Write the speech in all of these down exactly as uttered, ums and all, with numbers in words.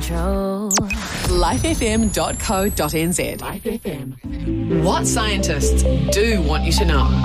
control. life f m dot co dot n z. Life F M. What scientists do want you to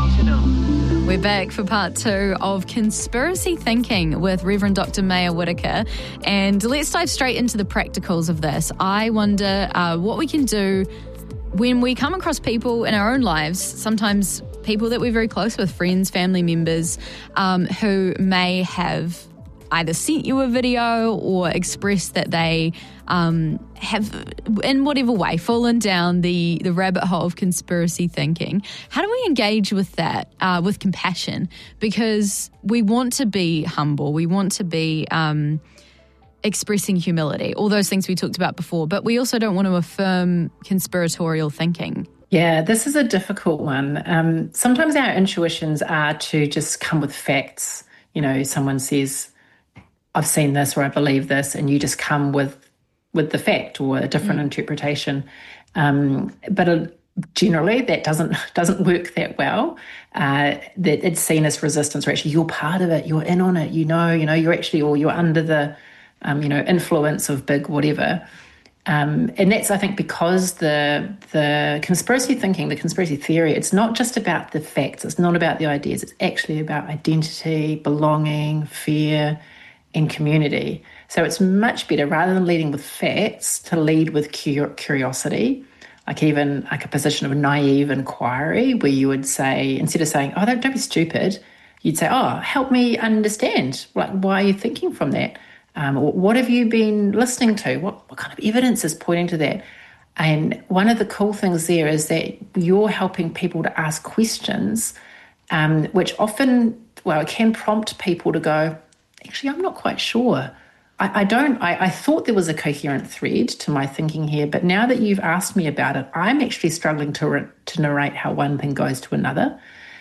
know. We're back for part two of Conspiracy Thinking with Reverend Doctor Maya Whitaker. And let's dive straight into the practicals of this. I wonder uh, what we can do when we come across people in our own lives, sometimes people that we're very close with, friends, family members, um, who may have either sent you a video or expressed that they um, have, in whatever way, fallen down the, the rabbit hole of conspiracy thinking. How do we engage with that uh, with compassion? Because we want to be humble. We want to be um, expressing humility, all those things we talked about before, but we also don't want to affirm conspiratorial thinking. Yeah, this is a difficult one. Um, sometimes our intuitions are to just come with facts. You know, someone says, I've seen this or I believe this, and you just come with with the fact or a different mm. interpretation. Um, but uh, generally that doesn't doesn't work that well. Uh, that it's seen as resistance, or actually you're part of it, you're in on it, you know, you know, you're actually, or you're under the, um, you know, influence of big whatever. Um, and that's, I think, because the the conspiracy thinking, the conspiracy theory, it's not just about the facts, it's not about the ideas, it's actually about identity, belonging, fear, and community. So it's much better, rather than leading with facts, to lead with curiosity, like even like a position of naive inquiry, where you would say, instead of saying, oh, don't, don't be stupid, you'd say, oh, help me understand, like, why are you thinking from that? Um, or what have you been listening to? What, what kind of evidence is pointing to that? And one of the cool things there is that you're helping people to ask questions, um, which often, well, it can prompt people to go, actually, I'm not quite sure. I, I don't, I, I thought there was a coherent thread to my thinking here, but now that you've asked me about it, I'm actually struggling to, re- to narrate how one thing goes to another.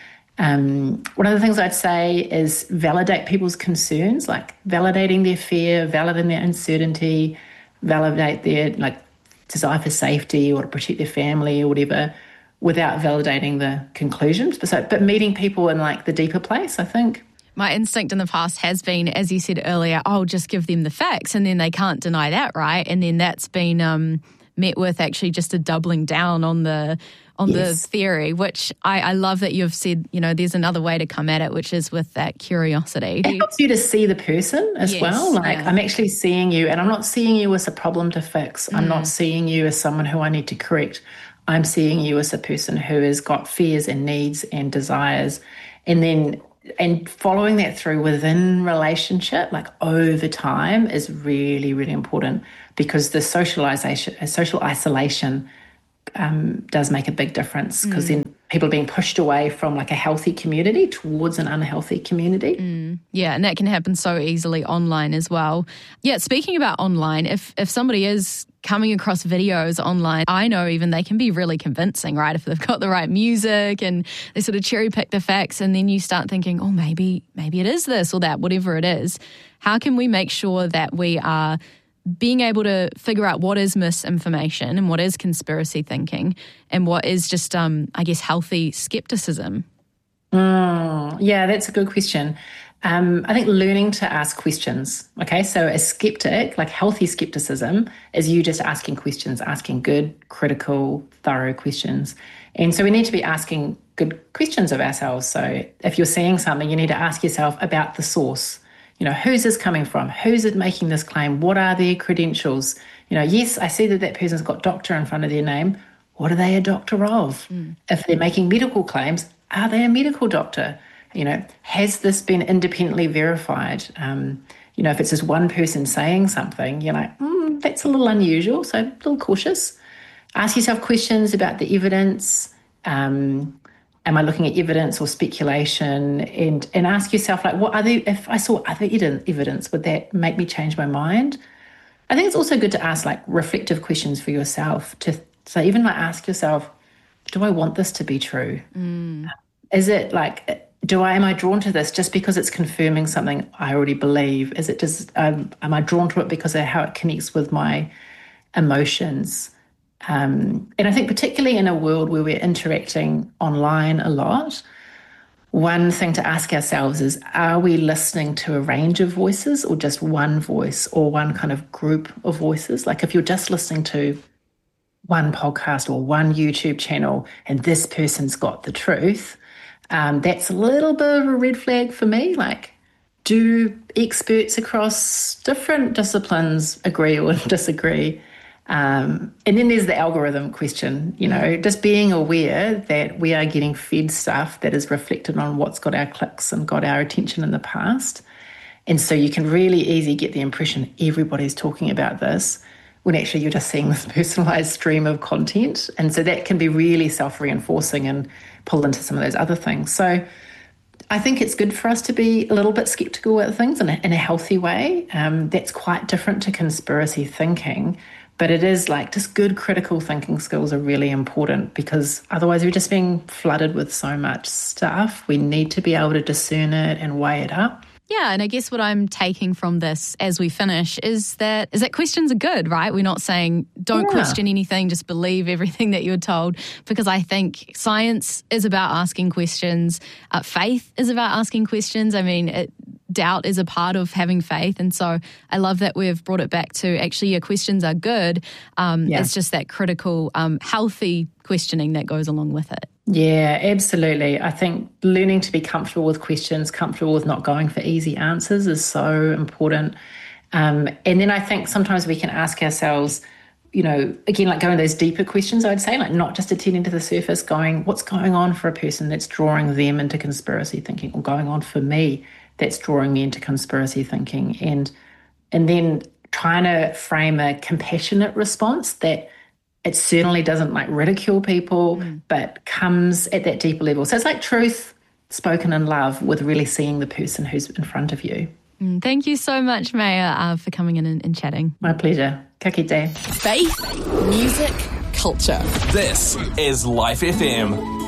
Um, one of the things I'd say is validate people's concerns, like validating their fear, validating their uncertainty, validate their like desire for safety or to protect their family or whatever, without validating the conclusions. But, so, but meeting people in like the deeper place, I think. My instinct in the past has been, as you said earlier, oh, just give them the facts, and then they can't deny that, right? And then that's been um, met with actually just a doubling down on the on yes. the theory, which I, I love that you've said, you know, there's another way to come at it, which is with that curiosity. It helps you to see the person as yes, well. Like, yeah. I'm actually seeing you, and I'm not seeing you as a problem to fix. Mm. I'm not seeing you as someone who I need to correct. I'm seeing you as a person who has got fears and needs and desires. And then and following that through within relationship, like over time, is really, really important, because the socialization, social isolation um, does make a big difference, because mm. then people are being pushed away from like a healthy community towards an unhealthy community. Mm. Yeah, and that can happen so easily online as well. Yeah, speaking about online, if if somebody is coming across videos online, I know even they can be really convincing, right? If they've got the right music and they sort of cherry pick the facts, and then you start thinking, oh, maybe, maybe it is this or that, whatever it is. How can we make sure that we are being able to figure out what is misinformation and what is conspiracy thinking and what is just, um, I guess, healthy skepticism? Mm, yeah, that's a good question. Um, I think learning to ask questions, okay? So a skeptic, like healthy skepticism, is you just asking questions, asking good, critical, thorough questions. And so we need to be asking good questions of ourselves. So if you're seeing something, you need to ask yourself about the source. You know, who's this coming from? Who's it making this claim? What are their credentials? You know, yes, I see that that person's got doctor in front of their name. What are they a doctor of? Mm. If they're making medical claims, are they a medical doctor? You know, has this been independently verified? Um, you know, if it's just one person saying something, you're like, mm, that's a little unusual, so a little cautious. Ask yourself questions about the evidence. Um, am I looking at evidence or speculation? And and ask yourself, like, what other, if I saw other evidence, would that make me change my mind? I think it's also good to ask, like, reflective questions for yourself. To So even, like, ask yourself, do I want this to be true? Mm. Is it, like... Do I, am I drawn to this just because it's confirming something I already believe? Is it just, um, am I drawn to it because of how it connects with my emotions? Um, and I think particularly in a world where we're interacting online a lot, one thing to ask ourselves is, are we listening to a range of voices or just one voice or one kind of group of voices? Like if you're just listening to one podcast or one YouTube channel and this person's got the truth, um, that's a little bit of a red flag for me. Like, do experts across different disciplines agree or disagree? Um, and then there's the algorithm question, you know, just being aware that we are getting fed stuff that is reflected on what's got our clicks and got our attention in the past. And so you can really easily get the impression everybody's talking about this when actually you're just seeing this personalised stream of content. And so that can be really self-reinforcing and pull into some of those other things. So I think it's good for us to be a little bit sceptical at things in a, in a healthy way. Um, that's quite different to conspiracy thinking. But it is like just good critical thinking skills are really important, because otherwise we're just being flooded with so much stuff. We need to be able to discern it and weigh it up. Yeah, and I guess what I'm taking from this as we finish is that is that questions are good, right? We're not saying don't yeah. question anything, just believe everything that you're told, because I think science is about asking questions. Uh, faith is about asking questions. I mean, it, doubt is a part of having faith. And so I love that we've brought it back to actually your questions are good. Um, yeah. It's just that critical, um, healthy questioning that goes along with it. Yeah, absolutely. I think learning to be comfortable with questions, comfortable with not going for easy answers is so important. Um, and then I think sometimes we can ask ourselves, you know, again, like going those deeper questions, I'd say, like not just attending to the surface, going, what's going on for a person that's drawing them into conspiracy thinking, or going on for me that's drawing me into conspiracy thinking? And, and then trying to frame a compassionate response that it certainly doesn't like ridicule people, mm. but comes at that deeper level. So it's like truth spoken in love with really seeing the person who's in front of you. Mm, thank you so much, Maya, uh, for coming in and, and chatting. My pleasure. Ka kite. Faith, music, culture. This is Life F M.